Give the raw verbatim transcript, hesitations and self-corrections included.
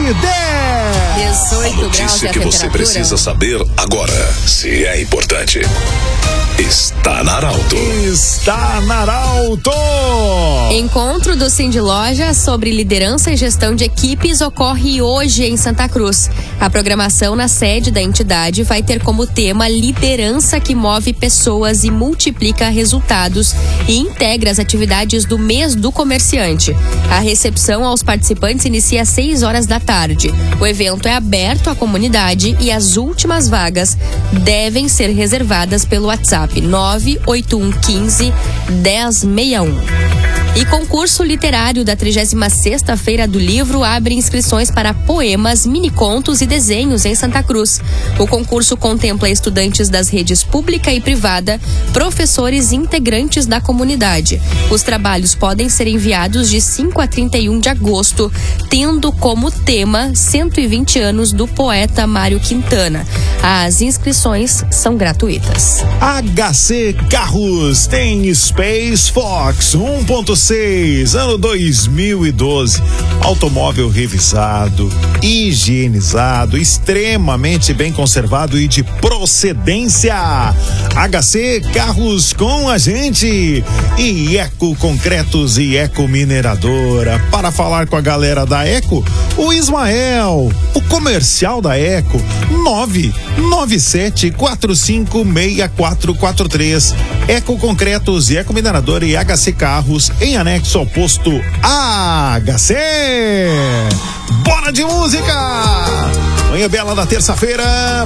dez. dezoito graus Notícia a que você precisa saber agora. Se é importante. Está na Arauto. Está na Arauto. Encontro do Cindy Loja sobre liderança e gestão de equipes ocorre hoje em Santa Cruz. A programação na sede da entidade vai ter como tema liderança que move pessoas e multiplica resultados e integra as atividades do mês do comerciante. A recepção aos participantes inicia às seis horas da tarde. O evento é aberto à comunidade e as últimas vagas devem ser reservadas pelo WhatsApp nove oito um um cinco, dez sessenta e um. E concurso literário da trigésima sexta Feira do Livro abre inscrições para poemas, minicontos e desenhos em Santa Cruz. O concurso contempla estudantes das redes pública e privada, professores e integrantes da comunidade. Os trabalhos podem ser enviados de cinco a trinta e um de agosto, tendo como tema cento e vinte anos do poeta Mário Quintana. As inscrições são gratuitas. H C Carros tem Space Fox um ponto seis, ano dois mil e doze. Automóvel revisado, higienizado, extremamente bem conservado e de procedência. H C Carros com a gente. E Eco Concretos e Eco Mineradora. Para falar com a galera da Eco, o Ismael, o comercial da Eco, nove nove sete quatro cinco seis quatro quatro três. Eco Concretos e Eco Mineradora e H C Carros em anexo ao posto H C. Bora de música! Manhã bela da terça-feira